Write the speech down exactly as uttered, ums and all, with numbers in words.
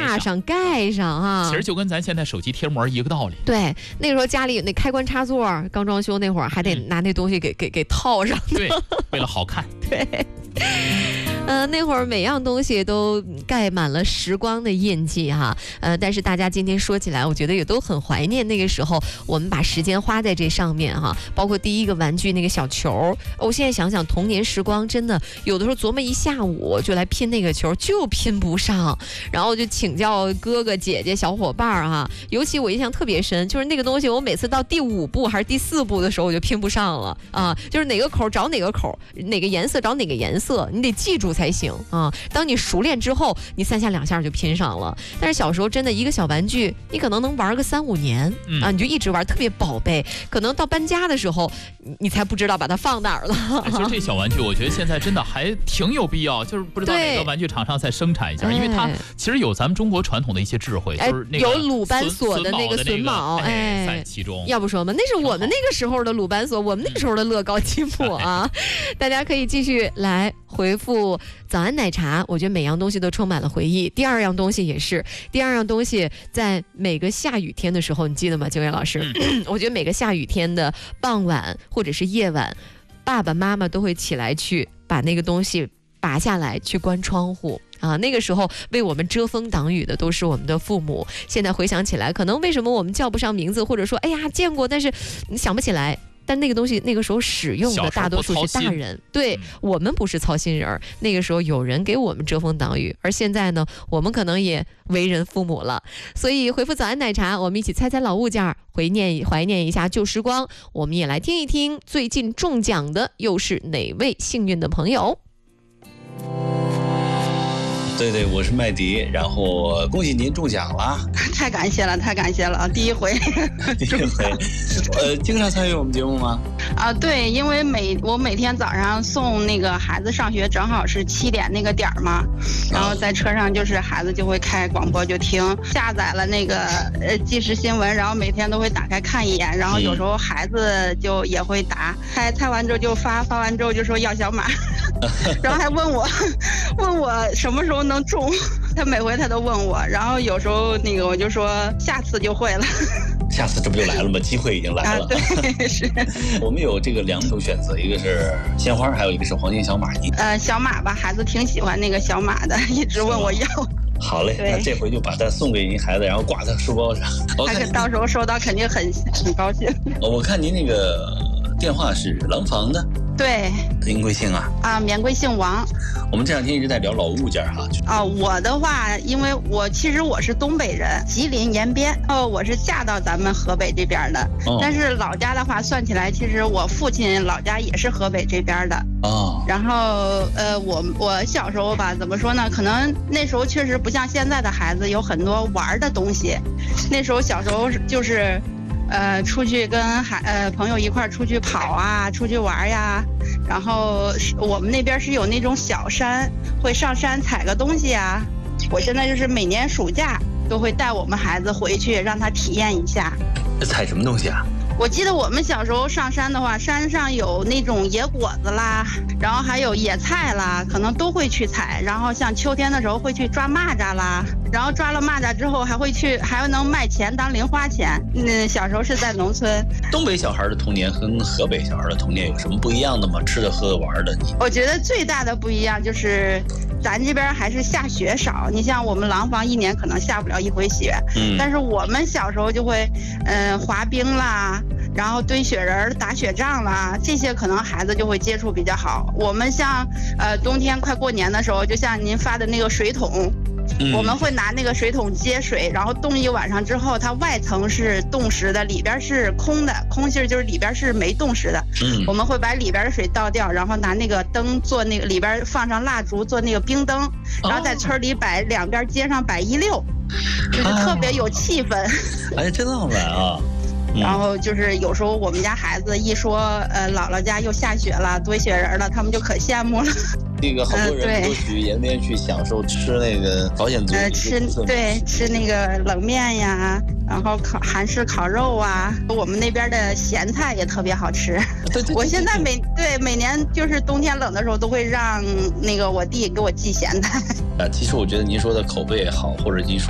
挂上盖上啊。 其实就跟咱现在手机贴膜一个道理。 对，那个时候家里有那开关插座，刚装修那会儿还得拿那东西给给给套上。 对，为了好看。 对。呃，那会儿每样东西都盖满了时光的印记哈，呃，但是大家今天说起来，我觉得也都很怀念那个时候，我们把时间花在这上面哈，包括第一个玩具那个小球，我现在想想童年时光真的有的时候琢磨一下午就来拼那个球，就拼不上，然后就请教哥哥姐姐小伙伴儿哈，尤其我印象特别深，就是那个东西我每次到第五步还是第四步的时候我就拼不上了啊，就是哪个口找哪个口，哪个颜色找哪个颜色，你得记住才行啊！当你熟练之后，你三下两下就拼上了。但是小时候真的一个小玩具，你可能能玩个三五年、嗯、啊，你就一直玩，特别宝贝。可能到搬家的时候，你才不知道把它放哪儿了。 其实这小玩具，我觉得现在真的还挺有必要，就是不知道哪个玩具厂商再生产一下，因为它其实有咱们中国传统的一些智慧， 哎、 就是那个有鲁班锁的那个榫卯， 哎，在其中。 要不说嘛，那是我们那个时候的鲁班锁，我们那个时候的乐高积木啊。大家可以继续来回复早安奶茶，我觉得每样东西都充满了回忆。第二样东西也是，第二样东西在每个下雨天的时候，你记得吗，九月老师？嗯、我觉得每个下雨天的傍晚或者是夜晚，爸爸妈妈都会起来去把那个东西拔下来去关窗户。啊，那个时候为我们遮风挡雨的都是我们的父母。现在回想起来，可能为什么我们叫不上名字，或者说，哎呀见过，但是你想不起来。但那个东西那个时候使用的大多数是大人，对、嗯、我们不是操心人，那个时候有人给我们遮风挡雨，而现在呢，我们可能也为人父母了。所以回复早安奶茶，我们一起猜猜老物件，回念怀念一下旧时光。我们也来听一听最近中奖的又是哪位幸运的朋友。 对对，我是麦迪，然后恭喜您中奖了！ 太感谢了，太感谢了，第一回， 第一回，呃，经常参与我们节目吗？ 啊，对，因为每我每天早上送那个孩子上学，正好是七点那个点儿嘛，然后在车上就是孩子就会开广播就听，下载了那个呃即时新闻，然后每天都会打开看一眼，然后有时候孩子就也会答，猜猜完之后就发，发完之后就说要小马，然后还问我问我什么时候能中，他每回他都问我，然后有时候那个我就说下次就会了。 下次这不就来了吗？机会已经来了。 啊、对，是。 我们有这个两种选择，一个是鲜花，还有一个是黄金小马。 呃，小马吧，孩子挺喜欢那个小马的，一直问我要。 好嘞，那这回就把它送给您孩子，然后挂在书包上。 他到时候收到肯定很很高兴。 我看您那个电话是廊坊的。 对， 您贵姓啊？ 啊，免贵姓王。 我们这两天一直在聊老物件哈。 啊，我的话，因为我其实我是东北人，吉林延边。哦，我是嫁到咱们河北这边的。哦。但是老家的话，算起来，其实我父亲老家也是河北这边的。哦。然后，呃，我我小时候吧，怎么说呢？可能那时候确实不像现在的孩子有很多玩的东西。那时候小时候就是。呃，出去跟孩呃朋友一块儿出去跑啊，出去玩呀，然后我们那边是有那种小山，会上山采个东西啊。我现在就是每年暑假都会带我们孩子回去，让他体验一下。 采什么东西啊？ 我记得我们小时候上山的话，山上有那种野果子啦，然后还有野菜啦，可能都会去采。然后像秋天的时候会去抓蚂蚱啦，然后抓了蚂蚱之后还会去，还能卖钱当零花钱。嗯，小时候是在农村。 东北小孩的童年跟河北小孩的童年有什么不一样的吗？吃的、喝的、玩的？ 我觉得最大的不一样就是，咱这边还是下雪少。你像我们廊坊一年可能下不了一回雪，嗯，但是我们小时候就会，嗯、呃，滑冰啦。然后堆雪人、打雪仗啦，这些可能孩子就会接触比较好。我们像呃冬天快过年的时候，就像您发的那个水桶，嗯、我们会拿那个水桶接水，然后冻一晚上之后，它外层是冻实的，里边是空的，空心就是里边是没冻实的。嗯，我们会把里边的水倒掉，然后拿那个灯做那个里边放上蜡烛做那个冰灯，然后在村里摆两边街上摆一溜，就是特别有气氛。 哎，真浪漫啊！ 然后就是有时候我们家孩子一说，呃，姥姥家又下雪了，堆雪人了，他们就可羡慕了。 那个好多人都去延边去享受吃那个朝鲜族， 呃，吃对吃那个冷面呀，然后烤韩式烤肉啊，我们那边的咸菜也特别好吃。 对对对， 我现在每对每年就是冬天冷的时候，都会让那个我弟给我寄咸菜。 啊，其实我觉得您说的口味也好，或者您说。